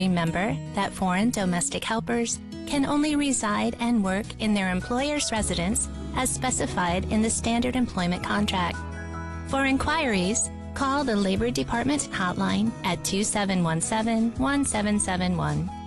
Remember that foreign domestic helpers can only reside and work in their employer's residence as specified in the standard employment contract. For inquiries, call the Labor Department hotline at 2717-1771.